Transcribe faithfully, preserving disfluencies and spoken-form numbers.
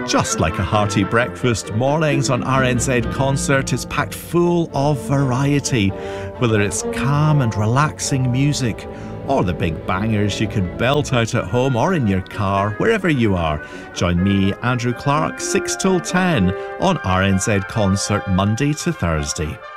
Just like a hearty breakfast, mornings on R N Z Concert is packed full of variety. Whether it's calm and relaxing music, or the big bangers you can belt out at home or in your car, wherever you are. Join me, Andrew Clark, six till ten on R N Z Concert, Monday to Thursday.